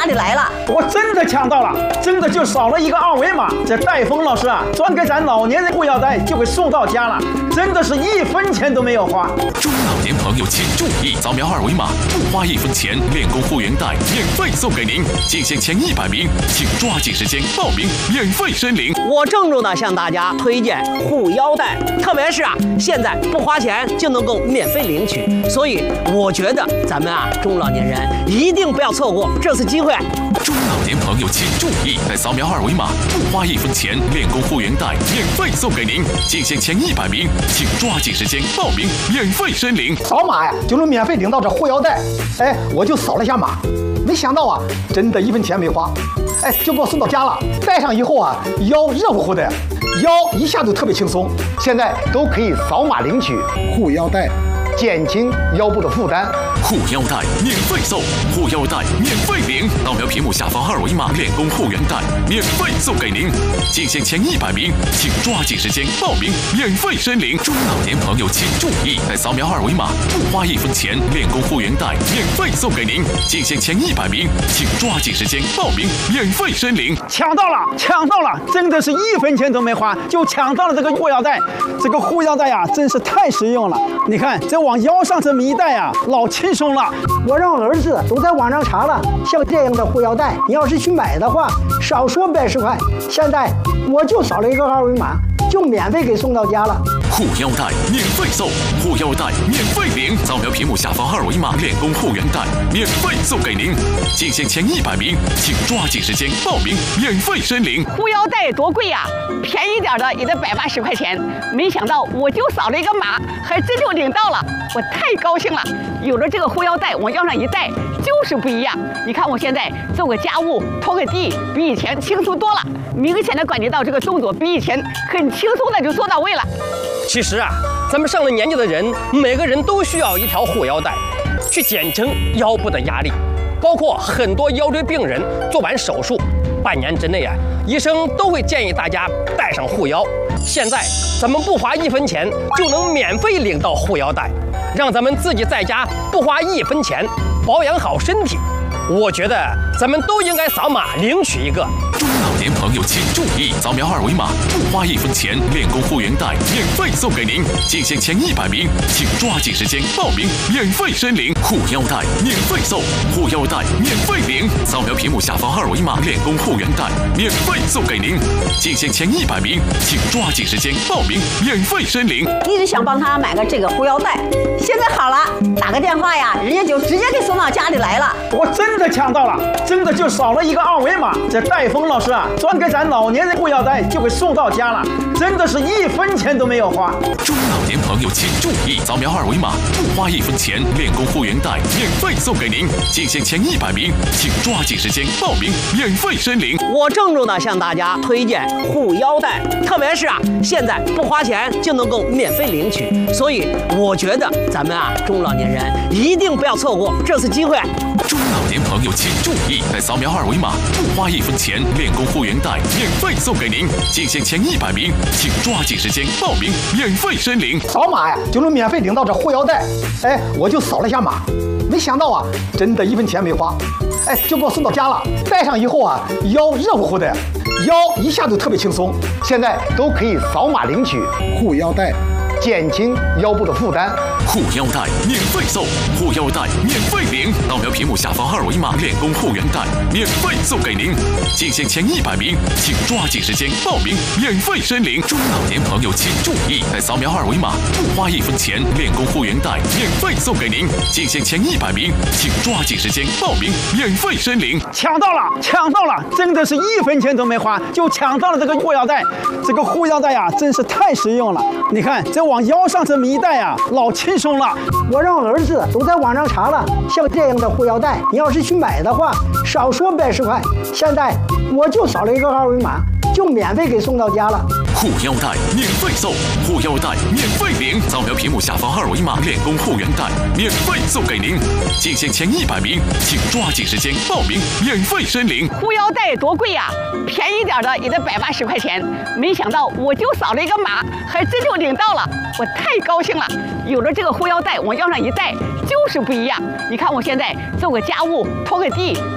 里来了。 我真的抢到了，真的就扫了一个二维码，这戴峰老师啊，专给咱老年人护腰带就给送到家了，真的是1分钱都没有花。 中老年朋友请注意，扫描二维码，不花1分钱，练功护原带免费送给您。进线前100名，请抓紧时间报名，免费申领。 我郑重的向大家推荐护腰带，特别是现在不花钱就能够免费领取，所以我觉得咱们中老年人一定不要错过这次机会。 中老年朋友请注意，在扫描二维码，不花1分钱，练功护原带免费送给您。进线前100名，请抓紧时间报名，免费申领。 扫码呀，就能免费领到这护腰带。哎，我就扫了一下码，没想到真的1分钱没花。哎，就给我送到家了。戴上以后腰热乎乎的，腰一下就特别轻松。现在都可以扫码领取护腰带，减轻腰部的负担。 护腰带免费送，护腰带免费领。扫描屏幕下方二维码，练功护原带免费送给您。进线前100名，请抓紧时间报名，免费申领。中老年朋友请注意，在扫描二维码，不花1分钱，练功护原带免费送给您。进线前100名，请抓紧时间报名，免费申领。 抢到了，抢到了，真的是1分钱都没花就抢到了这个护腰带。这个护腰带呀，真是太实用了。你看，这往腰上这么一戴呀，老轻松了。 我让儿子都在网上查了，像这样的护腰带，你要是去买的话，少说80块。现在我就扫了一个二维码，就免费给送到家了。 护腰带免费送，护腰带免费领。扫描屏幕下方二维码，练功护原带免费送给您。进线前100名，请抓紧时间报名，免费申领。 护腰带多贵呀，便宜点的也得180块钱。没想到我就扫了一个码，还真就领到了，我太高兴了。有了这个护腰带，往腰上一戴就是不一样。你看我现在做个家务、拖个地，比以前轻松多了。明显的感觉到这个动作比以前很轻松的就做到位了。 其实咱们上了年纪的人，每个人都需要一条护腰带，去减轻腰部的压力。包括很多腰椎病人做完手术，半年之内医生都会建议大家带上护腰。现在咱们不花1分钱就能免费领到护腰带，让咱们自己在家不花1分钱保养好身体。我觉得咱们都应该扫码领取一个。 中老年朋友请注意，扫描二维码，不花1分钱，练功护原带免费送给您。进线前100名，请抓紧时间报名，免费申领。护腰带免费送，护腰带免费领。扫描屏幕下方二维码，练功护原带免费送给您。进线前100名，请抓紧时间报名，免费申领。 一直想帮他买个这个护腰带，现在好了，打个电话呀，人家就直接给送到家里来了。 我真的抢到了，真的就扫了一个二维码，这戴峰老师啊，专给咱老年人护腰带就给送到家了，真的是1分钱都没有花。 中老年朋友请注意，扫描二维码，不花1分钱，练功护原带免费送给您。进线前100名，请抓紧时间报名，免费申领。 我郑重的向大家推荐护腰带，特别是现在不花钱就能够免费领取，所以我觉得咱们中老年人一定不要错过这次机会。 中老年朋友请注意，在扫描二维码，不花1分钱，练功护原带免费送给您。进线前100名，请抓紧时间报名，免费申领。 扫码呀，就能免费领到这护腰带。哎，我就扫了一下码，没想到真的1分钱没花。哎，就给我送到家了。戴上以后腰热乎乎的，腰一下就特别轻松。现在都可以扫码领取护腰带，减轻腰部的负担。 护腰带免费送，护腰带免费领。扫描屏幕下方二维码，练功护原带免费送给您。进线前100名，请抓紧时间报名，免费申领。中老年朋友请注意，在扫描二维码，不花1分钱，练功护原带免费送给您。进线前100名，请抓紧时间报名，免费申领。 抢到了，抢到了，真的是1分钱都没花就抢到了这个护腰带。这个护腰带呀，真是太实用了。你看，这往腰上这么一戴呀，老轻松了。 我让儿子都在网上查了，像这样的护腰带，你要是去买的话，少说80块。现在我就扫了一个二维码，就免费给送到家了。 护腰带免费送，护腰带免费领。扫描屏幕下方二维码，练功护原带免费送给您。进线前100名，请抓紧时间报名，免费申领。 护腰带多贵呀，便宜点的也得180块钱。没想到我就扫了一个码，还真就领到了，我太高兴了。有了这个护腰带，往腰上一戴就是不一样。你看我现在做个家务、拖个地，